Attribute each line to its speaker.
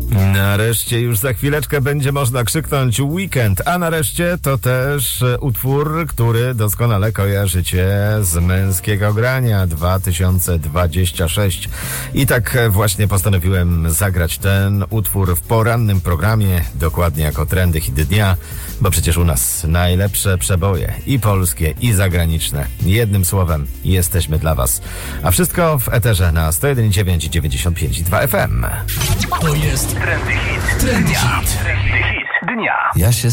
Speaker 1: Nareszcie już za chwileczkę będzie można krzyknąć weekend, a nareszcie to też utwór, który doskonale kojarzycie z Męskiego Grania 2026. I tak właśnie postanowiłem zagrać ten utwór w porannym programie, dokładnie jako trendy hit dnia, bo przecież u nas najlepsze przeboje i polskie, i zagraniczne. Jednym słowem, jesteśmy dla was. A wszystko w eterze na 101,9 i 95,2 FM.
Speaker 2: To jest
Speaker 3: Trendy hit dnia. Trendy hit dnia.
Speaker 2: Ja się